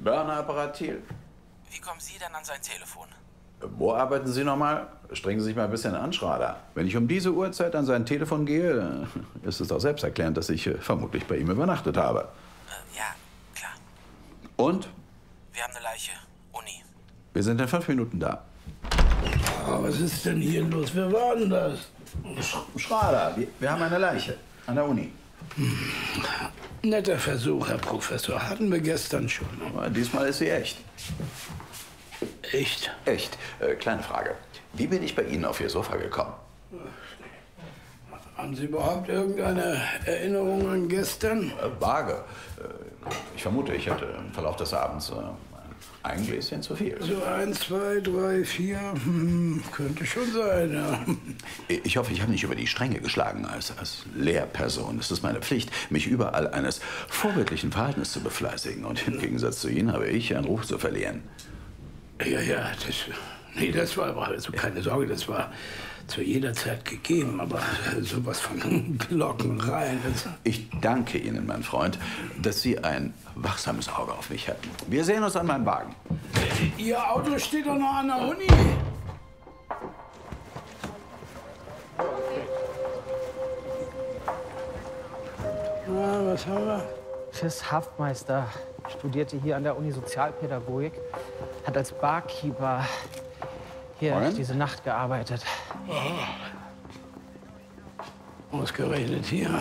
Burner-Apparat Thiel. Wie kommen Sie denn an sein Telefon? Wo arbeiten Sie nochmal? Strengen Sie sich mal ein bisschen an, Schrader. Wenn ich um diese Uhrzeit an sein Telefon gehe, ist es doch selbsterklärend, dass ich vermutlich bei ihm übernachtet habe. Ja, klar. Und? Wir haben eine Leiche. Uni. Wir sind in 5 Minuten da. Oh, was ist denn hier los? Wer war denn das? Schrader, wir haben eine Leiche an der Uni. Netter Versuch, Herr Professor. Hatten wir gestern schon. Aber diesmal ist sie echt. Echt? Echt. Kleine Frage. Wie bin ich bei Ihnen auf Ihr Sofa gekommen? Haben Sie überhaupt irgendeine Erinnerung an gestern? Vage. Ich vermute, ich hatte im Verlauf des Abends ein Gläschen zu viel. So 1, 2, 3, 4. Könnte schon sein, ja. Ich hoffe, ich habe nicht über die Stränge geschlagen als Lehrperson. Es ist meine Pflicht, mich überall eines vorbildlichen Verhaltens zu befleißigen. Und im Gegensatz zu Ihnen habe ich einen Ruf zu verlieren. Ja, das war aber also keine Sorge, das war zu jeder Zeit gegeben, aber sowas von Glockenrein. Ich danke Ihnen, mein Freund, dass Sie ein wachsames Auge auf mich hätten. Wir sehen uns an meinem Wagen. Ihr Auto steht doch noch an der Uni. Na, was haben wir? Chris Haftmeister studierte hier an der Uni Sozialpädagogik, hat als Barkeeper hier diese Nacht gearbeitet. Ausgerechnet hier.